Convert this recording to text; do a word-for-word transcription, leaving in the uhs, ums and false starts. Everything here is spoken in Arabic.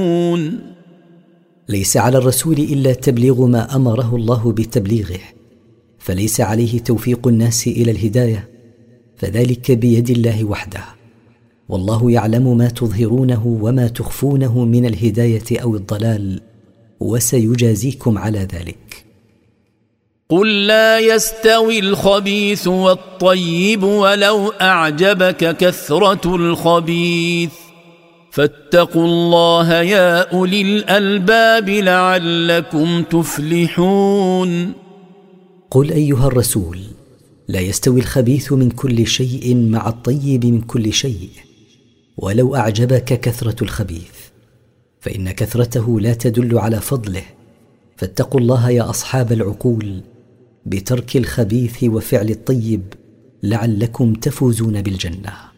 ليس على الرسول إلا تبليغ ما أمره الله بتبليغه، فليس عليه توفيق الناس إلى الهداية، فذلك بيد الله وحده، والله يعلم ما تظهرونه وما تخفونه من الهداية أو الضلال، وسيجازيكم على ذلك. قل لا يستوي الخبيث والطيب ولو أعجبك كثرة الخبيث فاتقوا الله يا أولي الألباب لعلكم تفلحون. قل أيها الرسول لا يستوي الخبيث من كل شيء مع الطيب من كل شيء، ولو أعجبك كثرة الخبيث، فإن كثرته لا تدل على فضله، فاتقوا الله يا أصحاب العقول بترك الخبيث وفعل الطيب لعلكم تفوزون بالجنة.